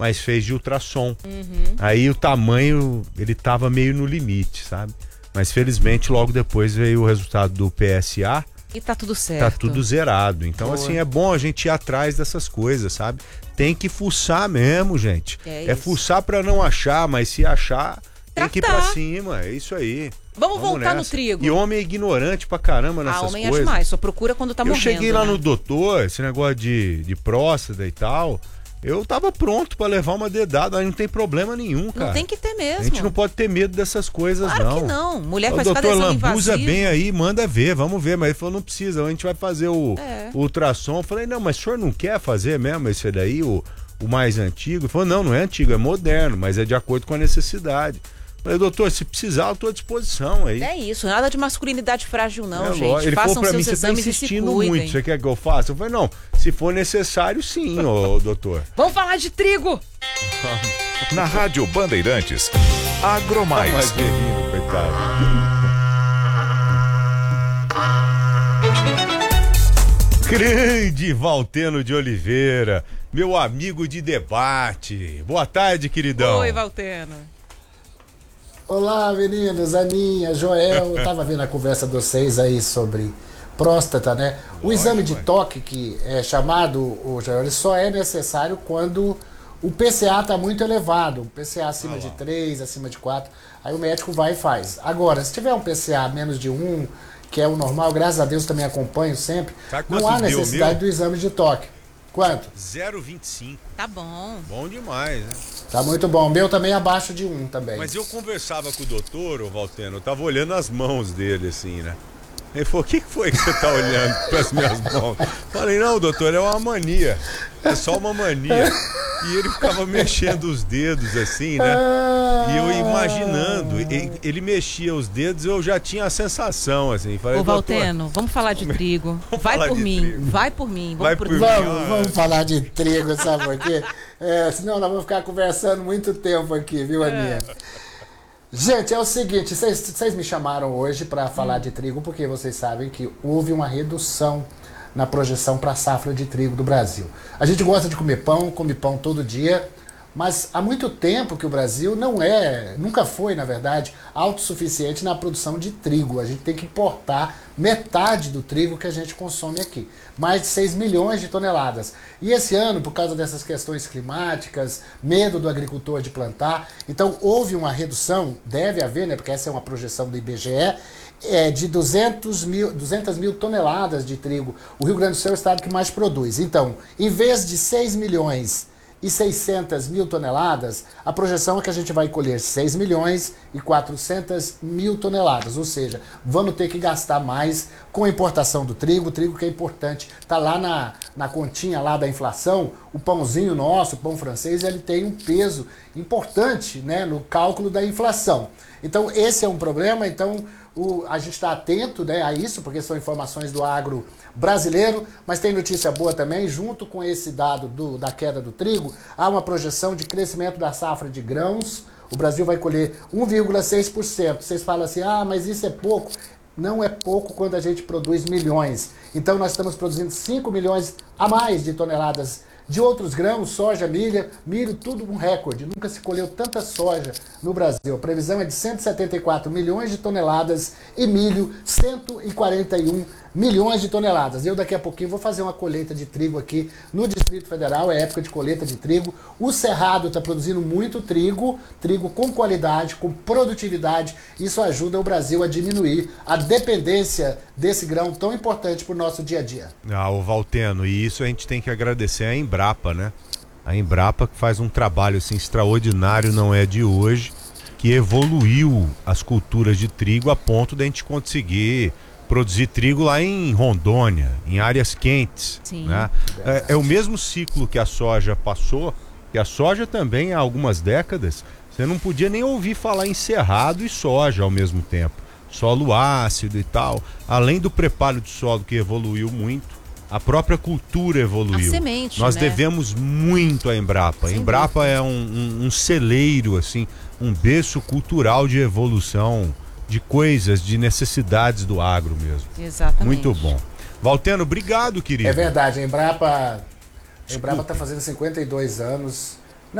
mas fez de ultrassom. Aí o tamanho, ele tava meio no limite, sabe? Mas felizmente logo depois veio o resultado do PSA. E tá tudo certo. Tá tudo zerado. Então, Boa. assim, é bom a gente ir atrás dessas coisas, sabe? Tem que fuçar mesmo, gente. É fuçar pra não achar, mas se achar, tem que ir pra Tratar. cima. É isso aí. Vamos voltar no nessa. trigo. E homem é ignorante pra caramba nessas Homem coisas. acho mais, só procura quando tá Eu morrendo. cheguei lá né? no doutor, esse negócio de próstata e tal. Eu tava pronto pra levar uma dedada, mas não tem problema nenhum, cara. Não tem que ter mesmo. A gente não pode ter medo dessas coisas, Claro não. que não. Mulher O faz cada doutor exame lambuza invasivo. bem aí, manda ver, vamos ver. Mas ele falou, não precisa, a gente vai fazer o É. ultrassom. Eu falei, não, mas o senhor não quer fazer mesmo esse daí, o mais antigo? Ele falou, não é antigo, é moderno, mas é de acordo com a necessidade. Eu falei, doutor, se precisar, eu tô à disposição aí. É isso, nada de masculinidade frágil não, gente. Lógico. Ele Façam falou pra mim, seus você tá exames e se insistindo cuidem. muito, você quer que eu faça? Eu falei, não, se for necessário, sim, ô doutor. Vamos falar de trigo. Na Rádio Bandeirantes, Agromais. Mas guerreiro, coitado. Grande Valteno de Oliveira, meu amigo de debate. Boa tarde, queridão. Oi, Valteno. Olá, meninos, Aninha, Joel. Eu tava vendo a conversa de vocês aí sobre próstata, né? O exame de toque, que é chamado, o Joel, ele só é necessário quando o PCA está muito elevado. O PCA acima de 3, acima de 4. Aí o médico vai e faz. Agora, se tiver um PCA menos de 1, que é o normal, graças a Deus também acompanho sempre, Sabe não há quantos deu, necessidade meu? do exame de toque. Quanto? 0,25. Tá bom. Bom demais, né? Tá muito bom. O meu também abaixo de 1 também. Mas eu conversava com o doutor, ô Valteno, eu tava olhando as mãos dele, assim, né? Ele falou, o que foi que você tá olhando pras minhas mãos? Falei, não, doutor, é uma mania. É só uma mania. E ele ficava mexendo os dedos, assim, né? E eu imaginando, ele mexia os dedos, eu já tinha a sensação, assim. Falei, Ô, doutor, Valteno, vamos falar de trigo. Vamos Vai falar por de mim, trigo. vai por mim. Vai Vamos por pro mim. trigo. Vamos falar de trigo, sabe por quê? Senão nós vamos ficar conversando muito tempo aqui, viu, Aninha? Gente, é o seguinte, vocês me chamaram hoje para falar de trigo porque vocês sabem que houve uma redução na projeção para a safra de trigo do Brasil. A gente gosta de comer pão, come pão todo dia, mas há muito tempo que o Brasil nunca foi, na verdade, autossuficiente na produção de trigo. A gente tem que importar metade do trigo que a gente consome aqui. Mais de 6 milhões de toneladas. E esse ano, por causa dessas questões climáticas, medo do agricultor de plantar, então houve uma redução, deve haver, né, porque essa é uma projeção do IBGE, de 200 mil toneladas de trigo. O Rio Grande do Sul é o estado que mais produz. Então, em vez de 6 milhões e 600 mil toneladas, a projeção é que a gente vai colher 6 milhões e 400 mil toneladas, ou seja, vamos ter que gastar mais com a importação do trigo, o trigo que é importante, está lá na continha lá da inflação, o pãozinho nosso, o pão francês, ele tem um peso importante, né, no cálculo da inflação. Então esse é um problema, então a gente está atento, né, a isso, porque são informações do agro brasileiro, mas tem notícia boa também, junto com esse dado da queda do trigo, há uma projeção de crescimento da safra de grãos. O Brasil vai colher 1,6%. Vocês falam assim, mas isso é pouco. Não é pouco quando a gente produz milhões. Então nós estamos produzindo 5 milhões a mais de toneladas de outros grãos, soja, milho, tudo um recorde. Nunca se colheu tanta soja no Brasil. A previsão é de 174 milhões de toneladas e milho, 141 milhões de toneladas. Eu daqui a pouquinho vou fazer uma colheita de trigo aqui no Distrito Federal, é época de colheita de trigo. O Cerrado está produzindo muito trigo com qualidade, com produtividade. Isso ajuda o Brasil a diminuir a dependência desse grão tão importante para o nosso dia a dia. O Valteno, e isso a gente tem que agradecer à Embrapa, né? A Embrapa que faz um trabalho assim extraordinário, não é de hoje, que evoluiu as culturas de trigo a ponto de a gente conseguir produzir trigo lá em Rondônia, em áreas quentes. Sim. Né? É o mesmo ciclo que a soja passou, que a soja também há algumas décadas, você não podia nem ouvir falar em cerrado e soja ao mesmo tempo. Solo ácido e tal. Além do preparo de solo que evoluiu muito, a própria cultura evoluiu. A semente, Nós né? devemos muito à Embrapa. A Embrapa é um celeiro, assim, um berço cultural de evolução de coisas, de necessidades do agro mesmo. Exatamente. Muito bom. Valteno, obrigado, querido. É verdade, a Embrapa está fazendo 52 anos.